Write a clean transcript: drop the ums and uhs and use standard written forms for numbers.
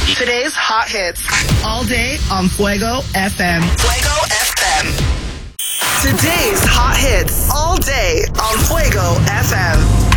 Today's hot hits. All day on Fuego FM. Fuego FM. Today's hot hits.